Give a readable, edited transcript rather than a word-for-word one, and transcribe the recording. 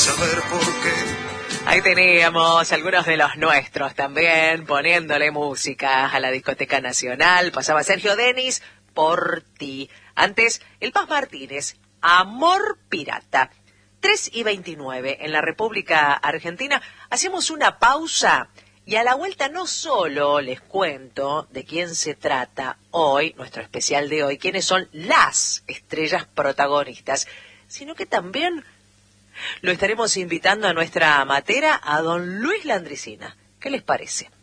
saber por qué. Ahí teníamos algunos de los nuestros también, poniéndole música a la Discoteca Nacional. Pasaba Sergio Denis, Por ti. Antes, el Paz Martínez, Amor Pirata. 3:29 en la República Argentina. Hacemos una pausa y a la vuelta no solo les cuento de quién se trata hoy, nuestro especial de hoy, quiénes son las estrellas protagonistas, sino que también lo estaremos invitando a nuestra matera, a don Luis Landricina. ¿Qué les parece?